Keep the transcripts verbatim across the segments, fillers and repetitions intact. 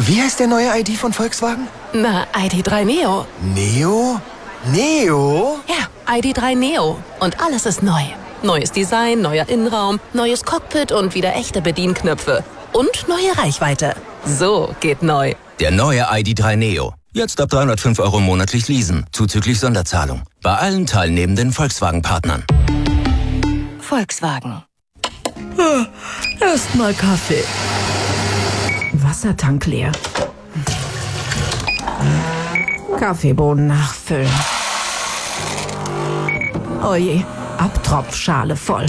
Wie heißt der neue I D von Volkswagen? Na, I D drei Neo. Neo? Neo? Ja, I D drei Neo. Und alles ist neu. Neues Design, neuer Innenraum, neues Cockpit und wieder echte Bedienknöpfe. Und neue Reichweite. So geht neu. Der neue I D drei Neo. Jetzt ab dreihundertfünf Euro monatlich leasen, zuzüglich Sonderzahlung. Bei allen teilnehmenden Volkswagen-Partnern. Volkswagen. Erstmal Kaffee. Wassertank leer. Kaffeebohnen nachfüllen. Oje, Abtropfschale voll.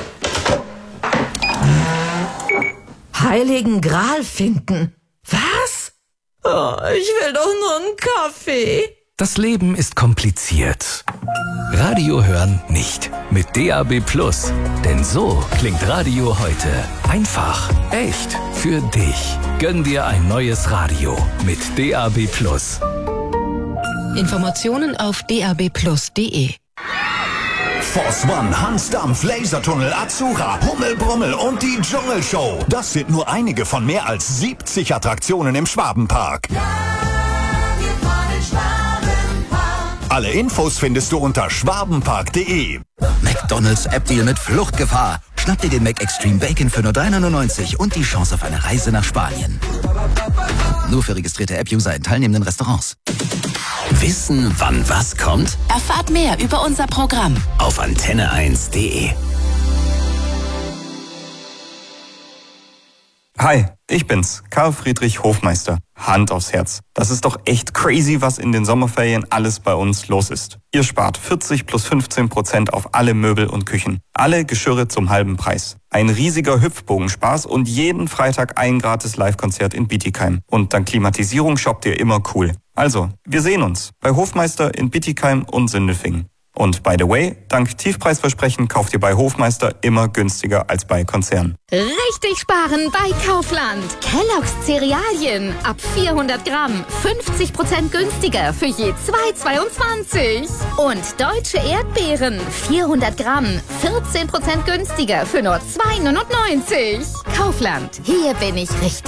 Heiligen Gral finden. Was? Oh, ich will doch nur einen Kaffee. Das Leben ist kompliziert. Radio hören nicht. Mit D A B Plus. Denn so klingt Radio heute. Einfach, echt, für dich. Gönn dir ein neues Radio mit D A B Plus. Informationen auf d a b plus punkt d e. Force One, Hansdampf, Lasertunnel, Azura, Hummelbrummel und die Dschungelshow. Das sind nur einige von mehr als siebzig Attraktionen im Schwabenpark. Ja, wir fahren Schwabenpark. Alle Infos findest du unter schwabenpark punkt de. McDonald's App-Deal mit Fluchtgefahr. Schnapp dir den Mac Extreme Bacon für nur drei neunundneunzig und die Chance auf eine Reise nach Spanien. Nur für registrierte App-User in teilnehmenden Restaurants. Wissen, wann was kommt? Erfahrt mehr über unser Programm Auf antenne eins punkt de. Hi, ich bin's, Karl Friedrich Hofmeister. Hand aufs Herz. Das ist doch echt crazy, was in den Sommerferien alles bei uns los ist. Ihr spart vierzig plus fünfzehn Prozent auf alle Möbel und Küchen. Alle Geschirre zum halben Preis. Ein riesiger Hüpfbogenspaß und jeden Freitag ein gratis Live-Konzert in Bietigheim. Und dank Klimatisierung shoppt ihr immer cool. Also, wir sehen uns bei Hofmeister in Bietigheim und Sindelfingen. Und by the way, dank Tiefpreisversprechen kauft ihr bei Hofmeister immer günstiger als bei Konzernen. Richtig sparen bei Kaufland. Kellogg's Cerealien ab vierhundert Gramm fünfzig Prozent günstiger für je zwei zweiundzwanzig. Und deutsche Erdbeeren vierhundert Gramm vierzehn Prozent günstiger für nur zwei neunundneunzig. Kaufland, hier bin ich richtig.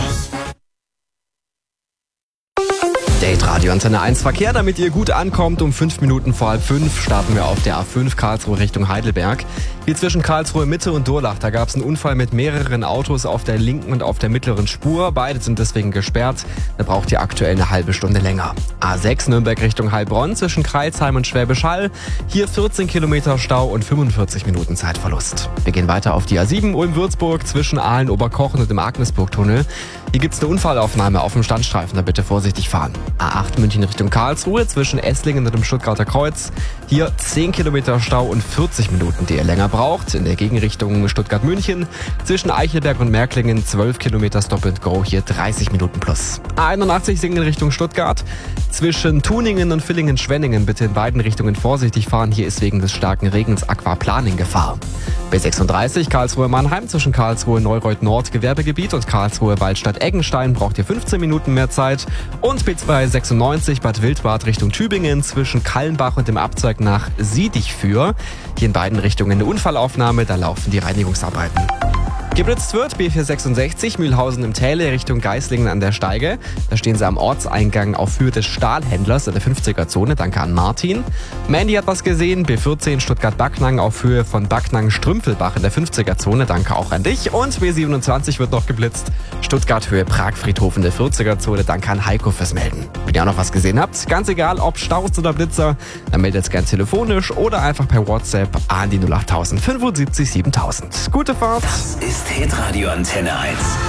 Date Radio Antenne eins Verkehr, damit ihr gut ankommt. Um fünf Minuten vor halb fünf starten wir auf der A fünf Karlsruhe Richtung Heidelberg. Hier zwischen Karlsruhe Mitte und Durlach, da gab es einen Unfall mit mehreren Autos auf der linken und auf der mittleren Spur. Beide sind deswegen gesperrt. Da braucht ihr aktuell eine halbe Stunde länger. A sechs Nürnberg Richtung Heilbronn zwischen Crailsheim und Schwäbisch Hall. Hier vierzehn Kilometer Stau und fünfundvierzig Minuten Zeitverlust. Wir gehen weiter auf die A sieben Ulm-Würzburg zwischen Aalen, Oberkochen und dem Agnesburg-Tunnel. Hier gibt es eine Unfallaufnahme auf dem Standstreifen, da bitte vorsichtig fahren. A acht München Richtung Karlsruhe zwischen Esslingen und dem Stuttgarter Kreuz. Hier zehn Kilometer Stau und vierzig Minuten, die ihr länger braucht. In der Gegenrichtung Stuttgart-München zwischen Eichelberg und Märklingen zwölf Kilometer Stop and Go, hier dreißig Minuten plus. A einundachtzig Singen Richtung Stuttgart zwischen Tuningen und Villingen-Schwenningen bitte in beiden Richtungen vorsichtig fahren. Hier ist wegen des starken Regens Aquaplaning Gefahr. B sechsunddreißig Karlsruhe-Mannheim zwischen Karlsruhe-Neureuth-Nord Gewerbegebiet und Karlsruhe-Waldstadt-Eggenstein braucht ihr fünfzehn Minuten mehr Zeit. Und B zweihundertsechsundneunzig Bad Wildbad Richtung Tübingen zwischen Kallenbach und dem Abzweig nach Siedichführ. Hier in beiden Richtungen eine Unfallaufnahme, da laufen die Reinigungsarbeiten. Geblitzt wird B vierhundertsechsundsechzig Mühlhausen im Täle Richtung Geislingen an der Steige. Da stehen sie am Ortseingang auf Höhe des Stahlhändlers in der fünfziger-Zone. Danke an Martin. Mandy hat was gesehen. B vierzehn Stuttgart-Backnang auf Höhe von Backnang-Strümpfelbach in der fünfziger-Zone. Danke auch an dich. Und B siebenundzwanzig wird noch geblitzt. Stuttgart-Höhe Prag-Friedhof in der vierziger-Zone. Danke an Heiko fürs Melden. Wenn ihr auch noch was gesehen habt, ganz egal ob Staus oder Blitzer, dann meldet es gern telefonisch oder einfach per WhatsApp an die null acht null null fünfundsiebzig siebentausend. Gute Fahrt. Das ist Hitradio Antenne eins.